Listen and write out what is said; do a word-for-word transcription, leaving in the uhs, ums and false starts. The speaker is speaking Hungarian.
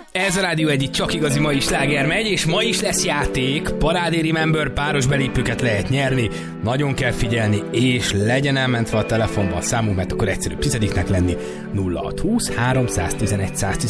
Ez a Rádió egy csak igazi mai sláger megy, és ma is lesz játék. Parádé Remember, páros belépőket lehet nyerni. Nagyon kell figyelni, és legyen elmentve a telefonba a számunk, mert akkor egyszerűbb tizediknek lenni. nulla hat húsz háromszáztizenegy száztizenegy